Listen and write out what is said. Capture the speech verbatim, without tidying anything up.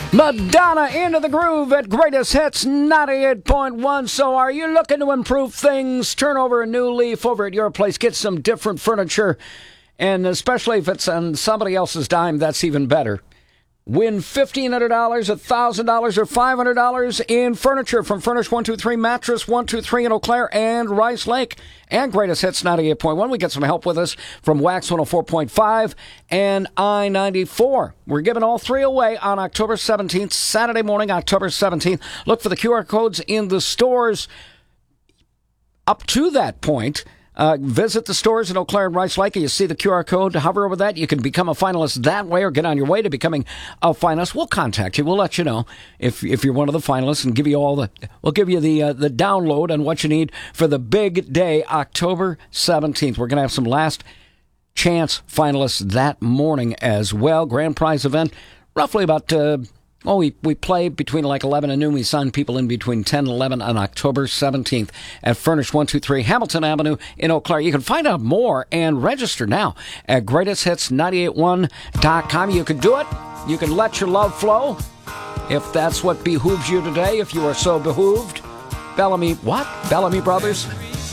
Madonna into the groove at Greatest Hits ninety-eight point one. So are you looking to improve things? Turn over a new leaf over at your place. Get some different furniture. And especially if it's on somebody else's dime, that's even better. Win fifteen hundred dollars, one thousand dollars, or five hundred dollars in furniture from Furnish one two three Mattress, one two three in Eau Claire and Rice Lake. And Greatest Hits ninety-eight point one. We get some help with us from Wax one oh four point five and I ninety-four. We're giving all three away on October seventeenth, Saturday morning, October seventeenth. Look for the Q R codes in the stores. Up to that point, Uh, visit the stores in Eau Claire and Rice Lake, and you see the Q R code. Hover over that. You can become a finalist that way or get on your way to becoming a finalist. We'll contact you. We'll let you know if if you're one of the finalists and give you all the, we'll give you the, uh, the download on what you need for the big day, October seventeenth. We're going to have some last chance finalists that morning as well. Grand prize event, roughly about, uh, Oh, we, we play between like eleven and noon. We sign people in between ten and eleven on October seventeenth at Furnish one two three Hamilton Avenue in Eau Claire. You can find out more and register now at greatest hits nine eight one dot com. You can do it. You can let your love flow if that's what behooves you today, if you are so behooved. Bellamy, what? Bellamy Brothers?